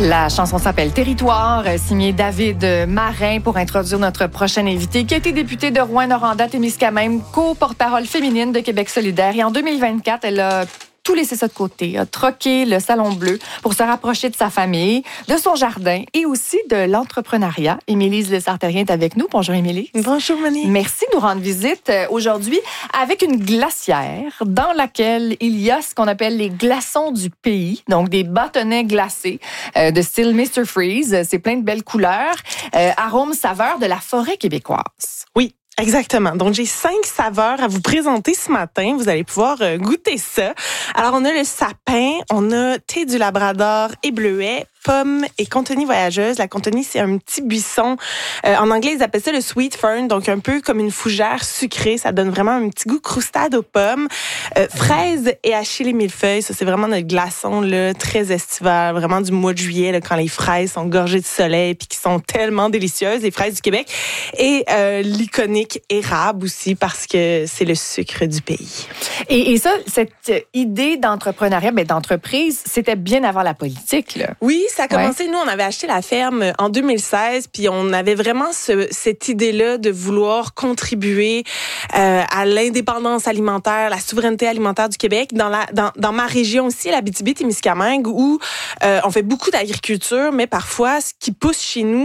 La chanson s'appelle Territoire, signée David Marin pour introduire notre prochaine invitée qui a été députée de Rouyn-Noranda-Témiscamingue, co-porte-parole féminine de Québec solidaire. Et en 2024, elle a tout laissé ça de côté, a troqué le Salon Bleu pour se rapprocher de sa famille, de son jardin et aussi de l'entrepreneuriat. Émilie Lessartérien est avec nous. Bonjour Émilie. Bonjour Monique. Merci de nous rendre visite aujourd'hui avec une glacière dans laquelle il y a ce qu'on appelle les glaçons du pays, donc des bâtonnets glacés de style Mr. Freeze. C'est plein de belles couleurs, arômes, saveurs de la forêt québécoise. Oui. Exactement. Donc, j'ai 5 saveurs à vous présenter ce matin. Vous allez pouvoir goûter ça. Alors, on a le sapin, on a thé du Labrador et bleuet, pomme et contenue voyageuse. La contenue, c'est un petit buisson. En anglais, ils appellent ça le sweet fern, donc un peu comme une fougère sucrée. Ça donne vraiment un petit goût croustade aux pommes. Fraises et hachis les millefeuilles, ça, c'est vraiment notre glaçon là, très estival, vraiment du mois de juillet, là, quand les fraises sont gorgées de soleil puis qui sont tellement délicieuses, les fraises du Québec. Et l'iconique érable aussi, parce que c'est le sucre du pays. Et ça, cette idée d'entrepreneuriat, d'entreprise, c'était bien avant la politique, là. Oui, ça a commencé. Ouais. Nous, on avait acheté la ferme en 2016, puis on avait vraiment cette idée-là de vouloir contribuer à l'indépendance alimentaire, la souveraineté alimentaire du Québec. Dans ma région aussi, l'Abitibi-Témiscamingue, où on fait beaucoup d'agriculture, mais parfois, ce qui pousse chez nous,